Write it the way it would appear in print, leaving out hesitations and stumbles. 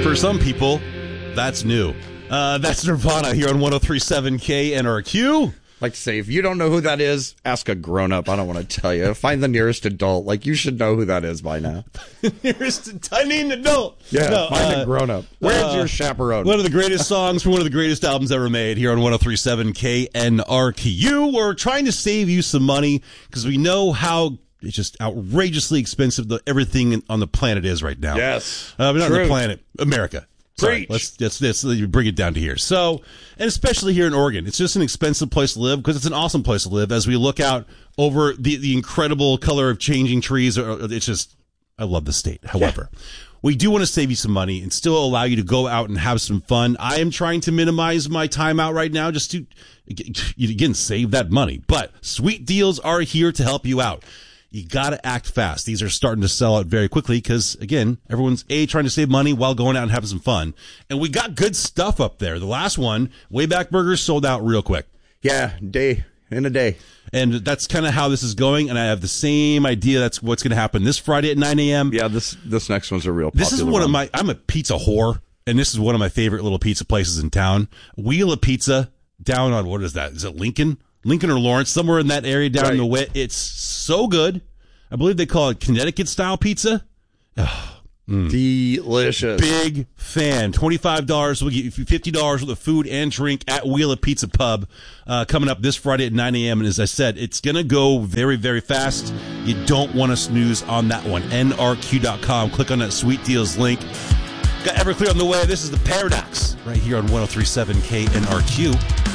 For some people, that's new. That's Nirvana here on 103.7 KNRQ. Like to say, if you don't know who that is, ask a grown-up. I don't want to tell you. Find the nearest adult. Like, you should know who that is by now. I need an adult. Yeah, no, find a grown-up. Where's your chaperone? One of the greatest songs from one of the greatest albums ever made here on 103.7 KNRQ. We're trying to save you some money because we know how it's just outrageously expensive everything on the planet is right now. Yes. But not on the planet, America. Sorry, Preach. let's bring it down to here. So, and especially here in Oregon, it's just an expensive place to live because it's an awesome place to live. As we look out over the incredible color of changing trees, it's just, I love the state. However, we do want to save you some money and still allow you to go out and have some fun. I am trying to minimize my time out right now just to, again, save that money. But sweet deals are here to help you out. You got to act fast. These are starting to sell out very quickly because, again, everyone's trying to save money while going out and having some fun. And we got good stuff up there. The last one, Wayback Burgers, sold out real quick. Yeah, in a day. And that's kind of how this is going. And I have the same idea that's what's going to happen this Friday at 9 a.m. Yeah, this next one's a real popular This is one of my, I'm a pizza whore, and this is one of my favorite little pizza places in town. Wheel of Pizza down on, what is that? Is it Lincoln or Lawrence? Somewhere in that area down in the way. It's so good. I believe they call it Connecticut-style pizza. Delicious. Big fan. $25. We'll give you $50 worth of food and drink at Wheel of Pizza Pub coming up this Friday at 9 a.m. And as I said, it's going to go very, very fast. You don't want to snooze on that one. NRQ.com. Click on that Sweet Deals link. Got Everclear on the way. This is The Paradox right here on 103.7 KNRQ.